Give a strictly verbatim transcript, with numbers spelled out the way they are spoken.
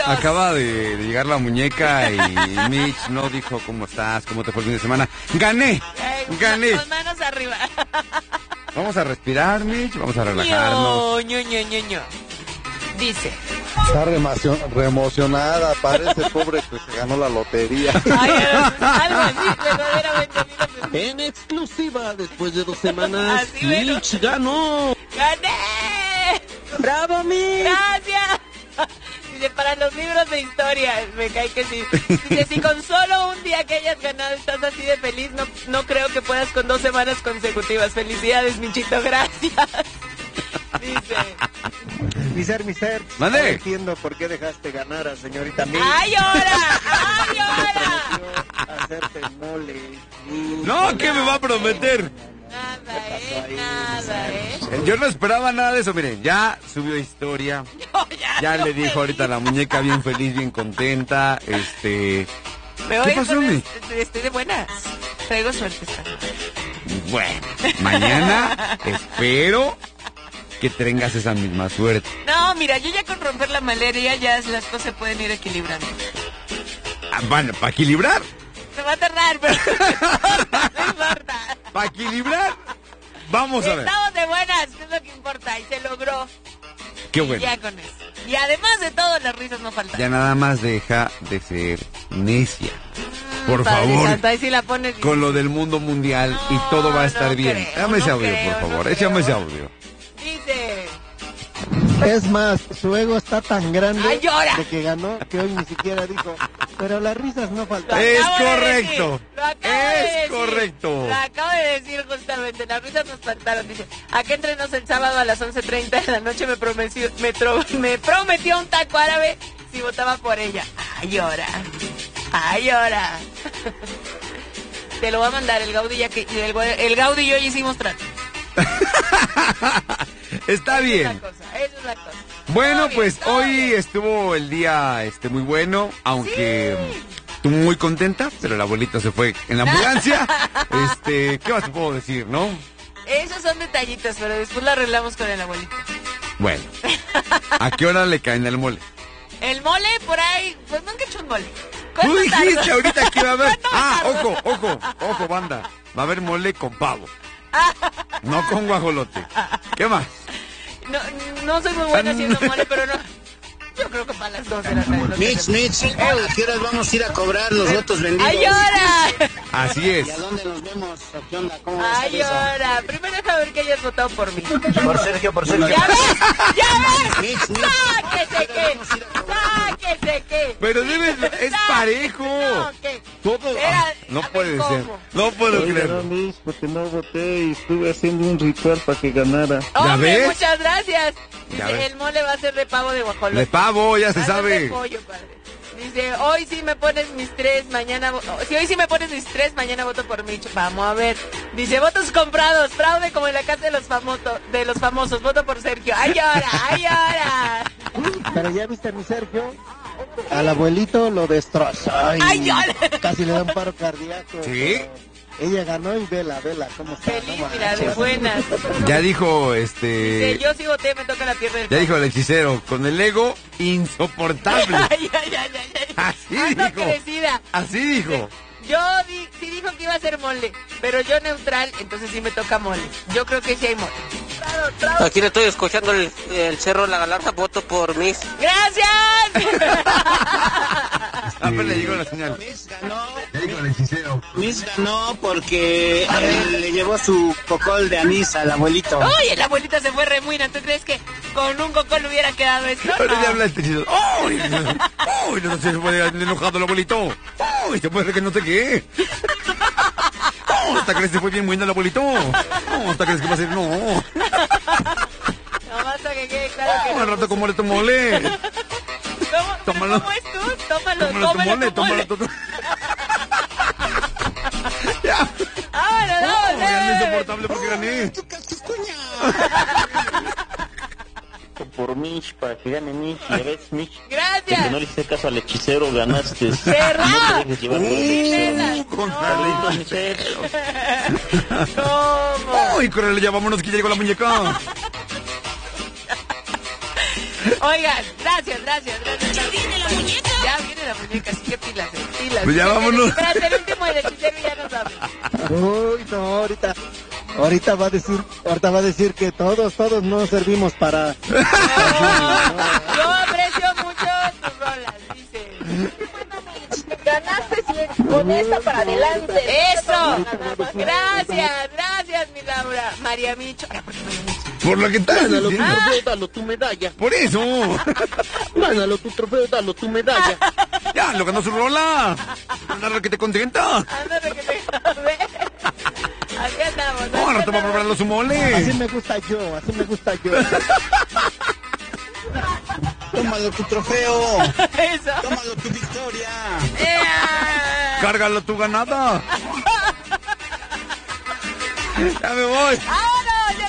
Acaba de, de llegar la muñeca y Mitch no dijo cómo estás, cómo te fue el fin de semana. ¡Gané! ¡Gané! Con manos arriba. Vamos a respirar, Mitch, vamos a relajarnos. Ño, ño, ño, ño. Dice. Está reemocionada, parece pobre que se ganó la lotería. Ay, algo así, verdaderamente. En exclusiva, después de dos semanas, Así bueno. Mitch ganó. ¡Gané! ¡Bravo, Mitch! ¡Gracias! Dice, para los libros de historia, me cae que sí. Dice, si con solo un día que hayas ganado estás así de feliz, no, no creo que puedas con dos semanas consecutivas. Felicidades, Michito, gracias. Dice... Miser, miser, ¿Mande? no entiendo por qué dejaste ganar a señorita Mitch. ¡Ay, ahora! ¡Ay, ahora! Hacerte mole. No, ¿qué me va a prometer? Nada, eh, nada, eh. Yo no esperaba nada de eso, miren, ya subió historia. No, ya Ya no le dijo me ahorita a la muñeca bien feliz, bien contenta, este... Me voy ¿Qué pasó, con mi? este- Estoy de buenas. Traigo suerte esta noche. Bueno, mañana espero que tengas esa misma suerte. No, mira, yo ya con romper la malaria ya las cosas se pueden ir equilibrando. Ah, bueno, ¿para equilibrar? Se va a tardar, pero no importa. ¿Para equilibrar? Vamos a ver. Estamos de buenas, que es lo que importa, y se logró. Qué Y bueno. ya con eso. Y además de todo, las risas no faltan. Ya nada más deja de ser necia. Por Padre favor. Santo, ahí sí la pones. Con lo del mundo mundial No, y todo va a estar no bien. creo, Dame ese no audio, creo, por favor. no Échame ese creo. audio. Dice... Es más, su ego está tan grande ¡Ay, llora! de que ganó que hoy ni siquiera dijo, pero las risas no Lo faltan. Es acabo de correcto. decir, lo acabo de Es decir, correcto. Lo acabo de decir justamente. Las risas nos faltaron. Dice, acá entrenos el sábado a las once treinta de la noche me prometió, me, tro- me prometió un taco árabe si votaba por ella. Ay, ahora. Ay, ahora. Te lo va a mandar el Gaudi ya que el, el Gaudi y yo ya hicimos trato. Está Esa bien. es la cosa, esa es la cosa. Bueno, Todo bien, pues todo hoy bien. estuvo el día este muy bueno, aunque tú muy contenta, pero la abuelita se fue en la ambulancia. Este, ¿qué más te puedo decir, no? Esos son detallitos, pero después lo arreglamos con el abuelito. Bueno, ¿a qué hora le caen el mole? El mole por ahí, pues nunca he hecho un mole. Tú ¿Cuánto dijiste tarda? ahorita que iba a haber. ¿Cuánto Ah, tarda? ojo, ojo, ojo, banda. Va a haber mole con pavo. No con guajolote. ¿Qué más? No, no soy muy buena haciendo mole, pero no. Yo creo que para las doce de la tarde. no Mitch, sé. Mitch, ¿a qué horas vamos a ir a cobrar los lotos vendidos? ¡Ay, llora! Así es. ¿Y a dónde nos vemos? ¿Qué onda? ¿Cómo va a ¡Ay, ser eso? llora! Primero deja ver que hayas votado por mí. Por Sergio, por Sergio. ¡Ya ves! ¡Ya ves! Mitch, Mitch. ¡Sáquese qué! ¡Sáquese qué! Pero debes, es parejo. No, ¿qué? Todo. Era- ah, no a ver, puede ¿cómo? ser. No puedo Hoy ganó creerlo. Mitch porque no voté y estuve haciendo un ritual para que ganara. ¡Hombre, ves? muchas gracias! Ya Dice, ves. el mole va a ser de pavo de guajolote. De pavo, ya se Ah, no, sabe. de pollo, padre. Dice, hoy sí me pones mis tres, mañana... vo- Si hoy sí me pones mis tres, mañana voto por Micho. Vamos a ver. Dice, votos comprados, fraude como en la casa de los, famosos, de los famosos. Voto por Sergio. ¡Ay, ahora! ¡Ay, ahora! Pero ya viste a mi Sergio, al abuelito lo destrozó y Ay, ya. casi le da un paro cardíaco. ¿Sí? Ella ganó y vela, vela, cómo está. Feliz, no mira, de manches. buenas. Ya dijo, Dice, este. yo sí voté, me toca la pierna del Ya dijo el hechicero, con el ego insoportable. Ay, ay, ay, ay, ay. Así Ando dijo. crecida. Así dijo. Yo di- sí dijo que iba a ser mole, pero yo neutral, entonces sí me toca mole. Yo creo que sí hay mole. Aquí le estoy escuchando el, el Cerro La Galarza, voto por Miss. ¡Gracias! Ah, pero le llegó la señal. Miss ganó, Ya dijo el hechicero. Miss ganó porque él le llevó su cocol de anís al abuelito. Oye, la abuelita se fue remuina. ¿Tú crees que con un coco le hubiera quedado esto? Pero No. ya habla el hechicero. ¡Uy! ¡Uy! No se puede enojado el abuelito. ¡Uy! Se puede que no sé qué. ¡Oh! ¿Hasta crees que fue bien buena el abuelito? ¡Oh! ¿Hasta crees que va a ser? No. No, basta que quede claro que ¡Oh! no. Al rato como le tomó mole. ¿Cómo, Tómalo. ¿Cómo es tú? Tómalo, Tómalo tu tómalo, mole, tómalo tómalo. tu... Ya. ¡Vámonos, ¡Oh! vámonos! Ya es insoportable porque gané. Por Mitch, para que gane Mitch, ya ves, Mitch. Que Gracias. no le hice caso al hechicero, ganaste. ¿Verdad? No te dejes llevar por el hechicero. Uh, con Carlitos, Michelle. ¿Cómo? ¡Uy! Córrele ya, vámonos que ya llegó la muñeca. Oigan, gracias, gracias, gracias. Ya viene la muñeca. Pues ya vámonos. Espérate, el último del hechicero ya nos habla. Uy, no, ahorita, ahorita va a decir, ahorita va a decir que todos, todos no servimos para... No, yo aprecio mucho tus rolas, dice. Ganaste sí, con esta para adelante. Eso. Gracias, gracias, mi Laura. María Micho. Ay, ¿por qué María Micho? Por lo que estás Gánalo tu diciendo. trofeo, dalo tu medalla. Por eso. Gánalo tu trofeo, dalo tu medalla. Ya, lo ganó su rola. Anda, que te contenta. Ándale, que te joder. Aquí andamos. aquí Ahora te va a andamos. preparar su mole. Así me gusta yo, así me gusta yo. Tómalo tu trofeo. Eso. Tómalo tu victoria. ¡Ea! Cárgalo tu ganada. Ya me voy. ¡Ah!